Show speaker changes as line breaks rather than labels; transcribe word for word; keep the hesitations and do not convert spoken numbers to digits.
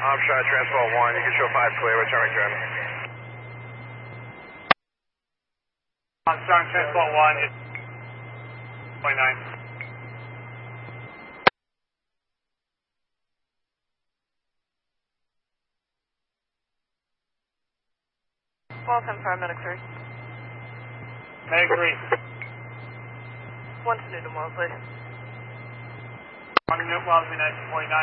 Armstrong Transport one, you can show five clear, return return.
Armstrong Transport one, twenty-nine.
Well, confirm, medic three.
Medic three.
One to Newton Wellesley.
One to Newton Wellesley, nineteen forty-nine.